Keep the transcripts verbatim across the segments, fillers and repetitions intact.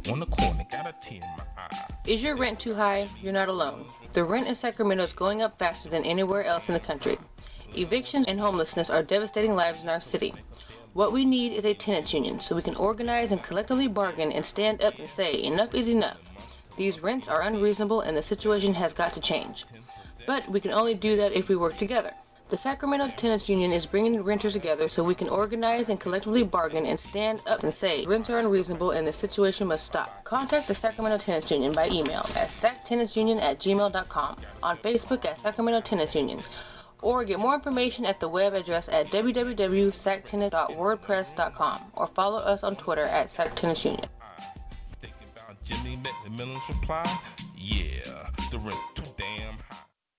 on the corner, got a tear in my eye. Is your rent too high? You're not alone. The rent in Sacramento is going up faster than anywhere else in the country. Evictions and homelessness are devastating lives in our city. What we need is a tenants union so we can organize and collectively bargain and stand up and say enough is enough. These rents are unreasonable and the situation has got to change. But we can only do that if we work together. The Sacramento Tenants Union is bringing renters together so we can organize and collectively bargain and stand up and say rents are unreasonable and the situation must stop. Contact the Sacramento Tenants Union by email at sactenantsunion at gmail dot com, on Facebook at Sacramento Tenants Union, or get more information at the web address at w w w dot sac tenants dot wordpress dot com, or follow us on Twitter at Sac Tenants Union. Thinking about Jimmy McMillan's reply? Yeah, the rent's too damn high.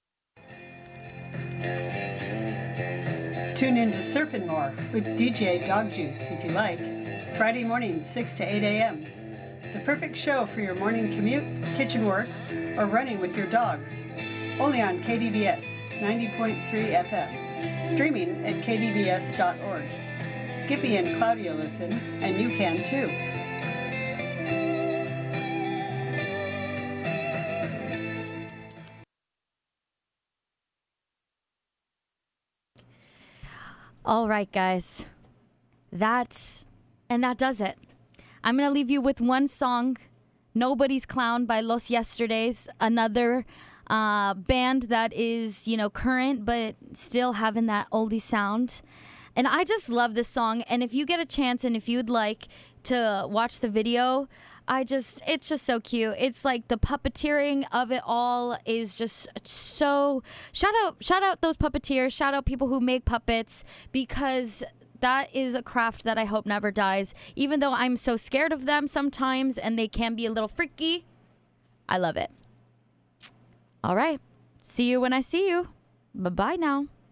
Tune in to Surfin' More with D J Dog Juice if you like. Friday mornings, six to eight a.m. The perfect show for your morning commute, kitchen work, or running with your dogs. Only on K D V S ninety point three F M. Streaming at k d v s dot org. Skippy and Claudia listen, and you can too. All right, guys. That, and that does it. I'm going to leave you with one song, Nobody's Clown by Los Yesterdays, another uh, band that is, you know, current, but still having that oldie sound. And I just love this song. And if you get a chance and if you'd like to watch the video, I just, it's just so cute. It's like the puppeteering of it all is just so, shout out, shout out those puppeteers, shout out people who make puppets, because that is a craft that I hope never dies. Even though I'm so scared of them sometimes and they can be a little freaky, I love it. All right. See you when I see you. Bye-bye now.